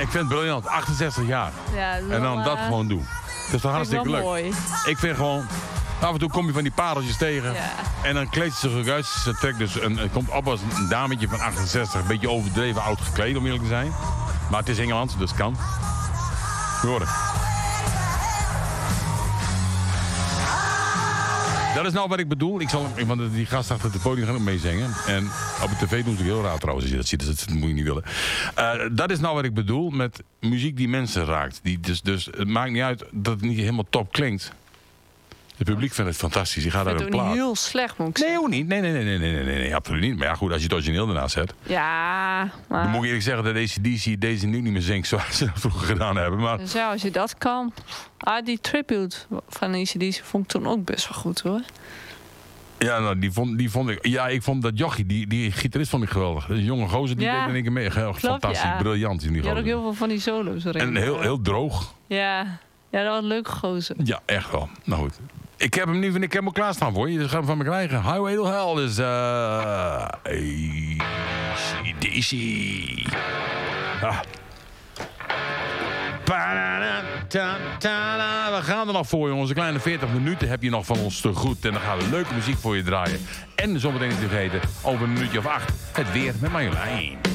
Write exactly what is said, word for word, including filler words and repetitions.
vind het briljant. achtenzestig jaar. Ja, en dan wel, dat uh, gewoon doen. Dat is toch hartstikke leuk. Mooi. Ik vind gewoon... Af en toe kom je van die pareltjes tegen. Ja. En dan kleedt ze zich uit. Ze trekt dus een, het komt op als een dametje van achtenzestig. Een beetje overdreven oud gekleed, om eerlijk te zijn. Maar het is Engeland, dus het kan. Hoor. Dat is nou wat ik bedoel. Ik zal, want die gast achter het podium gaan ook meezingen. En op de tv doen ze heel raar trouwens. Als je dat ziet, dus dat moet je niet willen. Uh, dat is nou wat ik bedoel met muziek die mensen raakt. Die dus, dus het maakt niet uit dat het niet helemaal top klinkt. Het publiek vindt het fantastisch. Die gaat daar een plaat. Dat is niet heel slecht, moet ik zeggen. Nee, hoe niet? Nee, nee, nee, nee, nee, nee, nee, absoluut niet. Maar ja, goed, als je het origineel ernaast zet. Ja, maar... Dan moet ik eerlijk zeggen dat A C D C deze nu niet meer zingt zoals ze dat vroeger gedaan hebben. Maar... Dus ja, als je dat kan... Ah, die tribute van A C D C vond ik toen ook best wel goed, hoor. Ja, nou, die vond, die vond ik... Ja, ik vond dat jochie, die, die gitarist vond ik geweldig. De jonge gozer, die ja, deed in één keer mee. Klopt, fantastisch, ja. briljant. Die je had ook gozer. heel veel van die solo's erin. En heel, heel droog. Ja. Ja, dat was een leuke gozer. Ja, echt wel. Nou goed. Ik heb hem niet, ik heb hem klaarstaan voor je. Dus ga hem van me krijgen. Highway to Hell is... Uh, A C D C. Ah. We gaan er nog voor, jongens. Een kleine veertig minuten heb je nog van ons te goed. En dan gaan we leuke muziek voor je draaien. En zometeen niet vergeten, over een minuutje of acht, het weer met Marjolein.